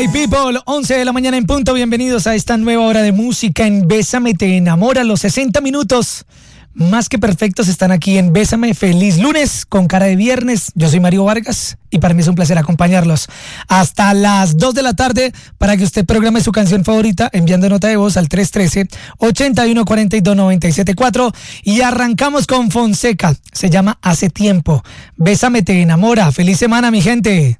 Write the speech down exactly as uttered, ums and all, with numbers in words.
My people, once de la mañana en punto. Bienvenidos a esta nueva hora de música en Bésame Te Enamora. Los sesenta minutos más que perfectos están aquí en Bésame. Feliz lunes con cara de viernes. Yo soy Mario Vargas y para mí es un placer acompañarlos hasta las dos de la tarde para que usted programe su canción favorita enviando nota de voz al tres uno tres, ocho uno cuatro dos, nueve siete cuatro. Y arrancamos con Fonseca. Se llama Hace Tiempo. Bésame Te Enamora. Feliz semana, mi gente.